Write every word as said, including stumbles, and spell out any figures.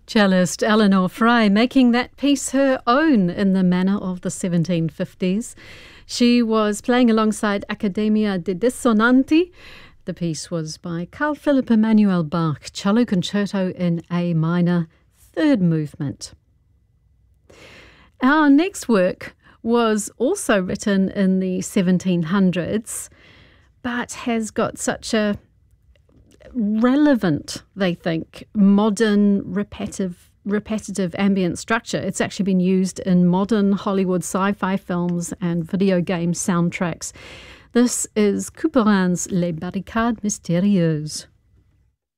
Cellist Eleanor Fry making that piece her own in the manner of the seventeen fifties. She was playing alongside Accademia de Dissonanti. The piece was by Carl Philipp Emanuel Bach, Cello Concerto in A minor, third movement. Our next work was also written in the seventeen hundreds, but has got such a relevant, they think, modern repetitive repetitive ambient structure. It's actually been used in modern Hollywood sci-fi films and video game soundtracks. This is Couperin's Les Barricades Mystérieuses.